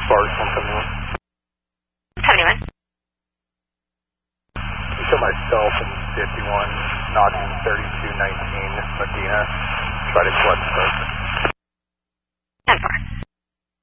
Sparks 171. 71. You show myself and 51, knocking 3219 Medina. Try to collect the person.